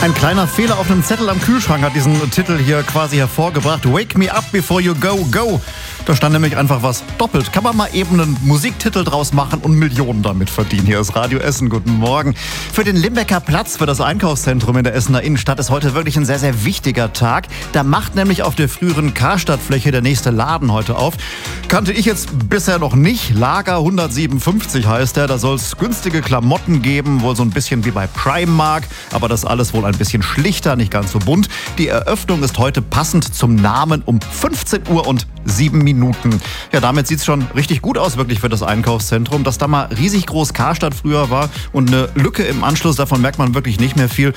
Ein kleiner Fehler auf einem Zettel am Kühlschrank hat diesen Titel hier quasi hervorgebracht. Wake me up before you go, go. Da stand nämlich einfach was doppelt. Kann man mal eben einen Musiktitel draus machen und Millionen damit verdienen. Hier ist Radio Essen, guten Morgen. Für den Limbecker Platz, für das Einkaufszentrum in der Essener Innenstadt ist heute wirklich ein sehr, sehr wichtiger Tag. Da macht nämlich auf der früheren Karstadtfläche der nächste Laden heute auf. Kannte ich jetzt bisher noch nicht. Lager 157 heißt der. Da soll es günstige Klamotten geben, wohl so ein bisschen wie bei Primark. Aber das alles wohl ein bisschen schlichter, nicht ganz so bunt. Die Eröffnung ist heute passend zum Namen um 15 Uhr und 7 Minuten. Ja, damit sieht es schon richtig gut aus, wirklich für das Einkaufszentrum. Dass da mal riesig groß Karstadt früher war und eine Lücke im Anschluss, davon merkt man wirklich nicht mehr viel.